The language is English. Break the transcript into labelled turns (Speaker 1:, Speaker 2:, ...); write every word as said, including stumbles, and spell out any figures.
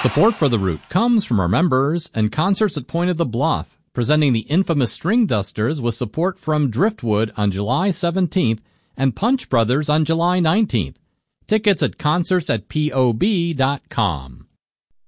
Speaker 1: Support for The Root comes from our members and Concerts at Point of the Bluff, presenting the infamous String Dusters with support from Driftwood on July seventeenth and Punch Brothers on July nineteenth. Tickets at concerts at P O B dot com.